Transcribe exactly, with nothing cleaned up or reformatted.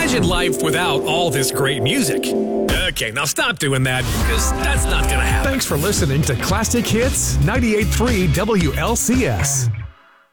Imagine life without all this great music. Okay, now stop doing that, because that's not going to happen. Thanks for listening to Classic Hits ninety-eight point three W L C S.